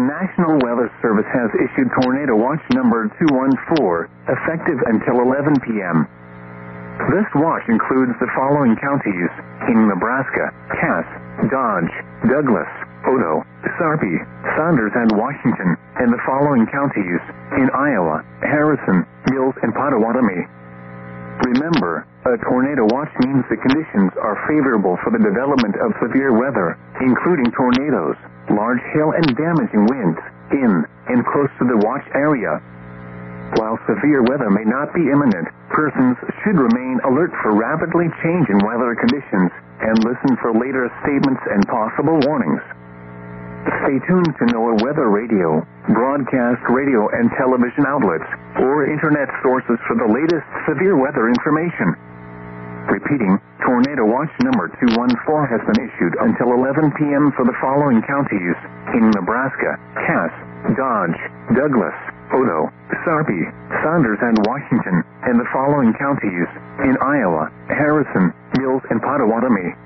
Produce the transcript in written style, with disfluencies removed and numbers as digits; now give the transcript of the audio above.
National Weather Service has issued Tornado Watch number 214, effective until 11 p.m. This watch includes the following counties in Nebraska: Cass, Dodge, Douglas, Odo, Sarpy, Saunders, and Washington, and the following counties in Iowa: Harrison, Mills, and Pottawatomie. Remember, a tornado watch means the conditions are favorable for the development of severe weather, including tornadoes, large hail, and damaging winds in and close to the watch area. While severe weather may not be imminent, persons should remain alert for rapidly changing weather conditions and listen for later statements and possible warnings. Stay tuned to NOAA Weather Radio, broadcast radio and television outlets, or internet sources for the latest severe weather information. Repeating, Tornado Watch number 214 has been issued until 11 p.m. for the following counties in Nebraska: Cass, Dodge, Douglas, Odo, Sarpy, Saunders, and Washington, and the following counties in Iowa: Harrison, Mills, and Pottawatomie.